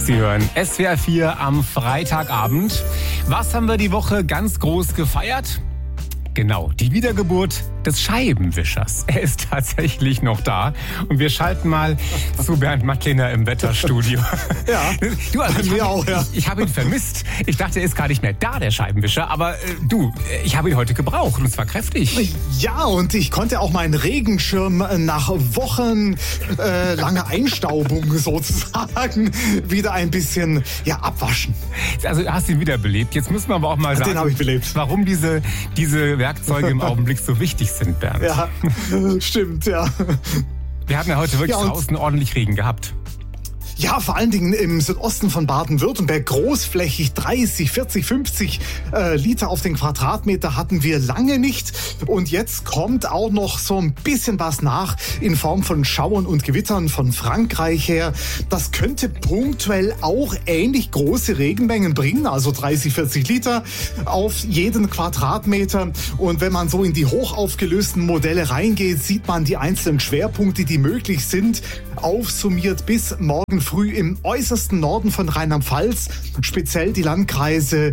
Sie hören SWR 4 am Freitagabend. Was haben wir die Woche ganz groß gefeiert? Genau, die Wiedergeburt des Scheibenwischers. Er ist tatsächlich noch da. Und wir schalten mal zu Bernd Mattlener im Wetterstudio. Ja, ich habe ihn vermisst. Ich dachte, er ist gar nicht mehr da, der Scheibenwischer. Aber ich habe ihn heute gebraucht, und zwar kräftig. Ja, und ich konnte auch meinen Regenschirm nach Wochen langer Einstaubung sozusagen wieder ein bisschen abwaschen. Also du hast ihn wiederbelebt. Jetzt müssen wir aber auch mal sagen, den habe ich belebt. Warum diese Werkzeuge im Augenblick so wichtig sind, Bernd. Ja, stimmt, ja. Wir hatten ja heute wirklich draußen ordentlich Regen gehabt. Ja, vor allen Dingen im Südosten von Baden-Württemberg großflächig 30, 40, 50 Liter auf den Quadratmeter hatten wir lange nicht. Und jetzt kommt auch noch so ein bisschen was nach in Form von Schauern und Gewittern von Frankreich her. Das könnte punktuell auch ähnlich große Regenmengen bringen, also 30, 40 Liter auf jeden Quadratmeter. Und wenn man so in die hochaufgelösten Modelle reingeht, sieht man die einzelnen Schwerpunkte, die möglich sind, aufsummiert bis morgen früh im äußersten Norden von Rheinland-Pfalz, speziell die Landkreise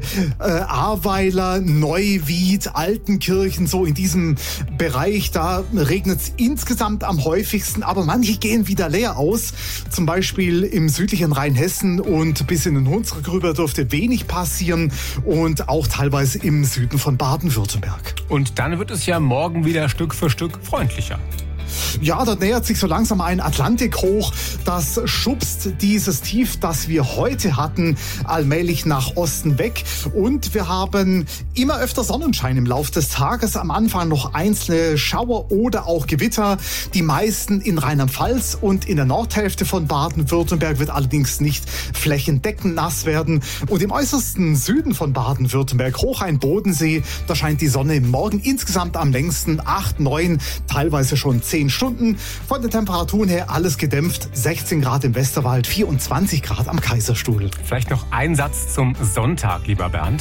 Ahrweiler, Neuwied, Altenkirchen, so in diesem Bereich, da regnet es insgesamt am häufigsten, aber manche gehen wieder leer aus. Zum Beispiel im südlichen Rheinhessen und bis in den Hunsrück rüber dürfte wenig passieren und auch teilweise im Süden von Baden-Württemberg. Und dann wird es ja morgen wieder Stück für Stück freundlicher. Ja, da nähert sich so langsam ein Atlantik hoch. Das schubst dieses Tief, das wir heute hatten, allmählich nach Osten weg. Und wir haben immer öfter Sonnenschein im Laufe des Tages. Am Anfang noch einzelne Schauer oder auch Gewitter. Die meisten in Rheinland-Pfalz und in der Nordhälfte von Baden-Württemberg wird allerdings nicht flächendeckend nass werden. Und im äußersten Süden von Baden-Württemberg, Hochrhein-Bodensee, da scheint die Sonne morgen insgesamt am längsten 8, 9, teilweise schon 10 Stunden. Von den Temperaturen her alles gedämpft. 16 Grad im Westerwald, 24 Grad am Kaiserstuhl. Vielleicht noch ein Satz zum Sonntag, lieber Bernd.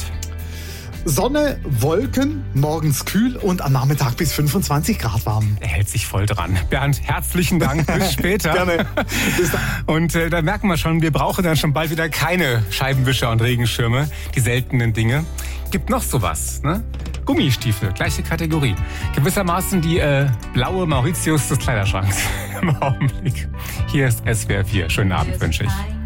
Sonne, Wolken, morgens kühl und am Nachmittag bis 25 Grad warm. Er hält sich voll dran. Bernd, herzlichen Dank. Bis später. Gerne. Bis dann. Und da merken wir schon, wir brauchen dann schon bald wieder keine Scheibenwischer und Regenschirme. Die seltenen Dinge. Gibt noch sowas, ne? Gummistiefel, gleiche Kategorie. Gewissermaßen die blaue Mauritius des Kleiderschranks im Augenblick. Hier ist SWR 4. Schönen Abend wünsche ich.